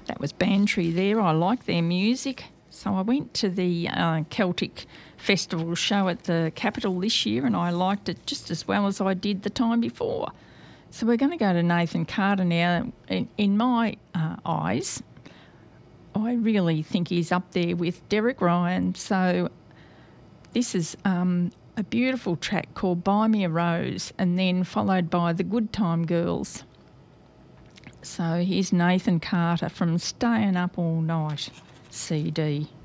That was Bantry there. I like their music. So I went to the Celtic Festival show at the Capitol this year and I liked it just as well as I did the time before. So we're going to go to Nathan Carter now. In my eyes, I really think he's up there with Derek Ryan. So this is a beautiful track called Buy Me a Rose and then followed by The Good Time Girls. So here's Nathan Carter from Staying Up All Night CD.